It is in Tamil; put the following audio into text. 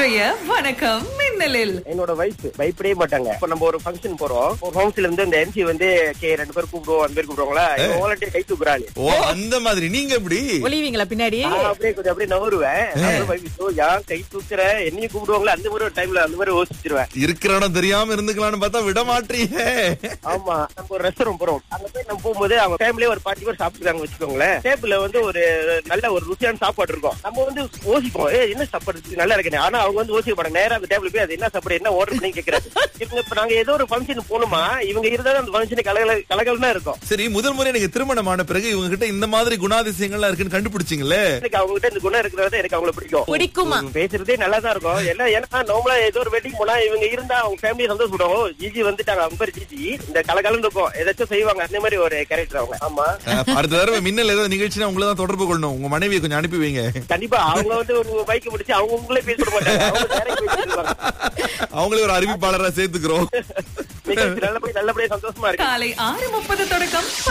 இன்றைய வணக்கம் மின்னலில் என்னோட வயசு பயப்படவே மாட்டாங்க. இப்ப நம்ம ஒரு ஃபங்க்ஷன் போறோம், ஒரு ஹவுஸ்ல இருந்து இந்த எம்சி வந்து ரெண்டு பேர் கூப்பிடுவோம், 2 பேர் கூப்பிடுவாங்களா, வாலண்டியர் கை தூக்குறாள். ஓ, அந்த மாதிரி நீங்க எப்படி ஒளிவீங்களா பின்னாடி? அப்படியே கொஞ்சம் அப்படியே நவருவேன். யான் கை தூக்குற என்னையும் கூப்பிடுவாங்களா, அந்த மாதிரி ஒரு டைம்ல அந்த மாதிரி யோசிச்சிருவேன். இருக்கிற இடம் தெரியாம இருந்துக்கலாம்னு பார்த்தா விட மாட்டீங்க. ஆமா, நம்ம ஒரு ரெஸ்டாரண்ட் போறோம், அங்க போய் நம்ம போகும்போது அவங்க ஃபேமிலியே ஒரு 40 பேர் சாப்பிட்டுருக்காங்க வச்சுக்கோங்களேன். டேபிள்ல வந்து ஒரு நல்ல ஒரு ருசியான சாப்பாடு இருக்கும். நம்ம வந்து யோசிப்போம், என்ன சாப்பாடு நல்லா இருக்கு. ஆனா அவங்க வந்து யோசிக்க மாட்டாங்க. நேரா அந்த டேபிள் போய் அது என்ன சாப்பாடு, என்ன ஆர்டர் பண்ணி கேக்குறாங்க. இப்ப நாங்க ஏதோ ஒரு ஃபங்க்ஷன் போகணுமா, இவங்க இருந்தாலும் அந்த ஃபங்க்ஷன் கலகலன்னா இருக்கும். சரி, முதல் முறை எனக்கு திருமணமான பிறகு இவங்க கிட்ட இந்த மாதிரி குணாதிசயங்கள்லாம் இருக்குன்னு கண்டுபிடிச்சிங்களே. எனக்கு அவங்க கிட்ட இந்த குணம் இருக்கிறது எனக்கு அவங்களை பிடிக்குமா? பேசுறதே நல்லா தான் இருக்கும். எல்லாம் ஏன்னா நார்மலா ஏதோ ஒரு வெட்டிங் போனா இவங்க இருந்தா அவங்க ஃபேமிலி சந்தோஷப்படுவாங்க. ஜிஜி வந்துட்டாங்க, அவங்க பேர் ஜிஜி, இந்த கலகலன்னு இருக்கும், ஏதாச்சும் செய்வாங்க. அந்த மாதிரி ஒரு கேரக்டர் அவங்க. ஆமா, அடுத்த தடவை மின்னல் ஏதோ நிகழ்ச்சினா உங்களை தான் தொடர்பு கொள்ளணும். உங்க மனைவியை கொஞ்சம் அனுப்பி வைங்க. கண்டிப்பா. அவங்க வந்து ஒரு பைக் பிடிச்சி அவங்க உங்களே பேச விட மாட்டாங்க. அவங்க direct பேசிடுவாங்க. அவங்களே ஒரு அறிவிப்பாளரா சேர்த்துக்கிறோம். நல்லபடியா சந்தோஷமா இருக்கு. காலை 6:30 தொடக்கம்